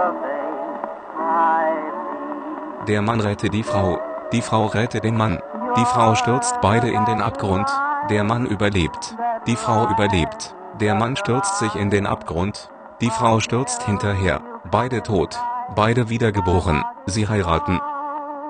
Der Mann rettet die Frau rettet den Mann. Die Frau stürzt beide in den Abgrund. Der Mann überlebt. Die Frau überlebt. Der Mann stürzt sich in den Abgrund. Die Frau stürzt hinterher. Beide tot. Beide wiedergeboren. Sie heiraten.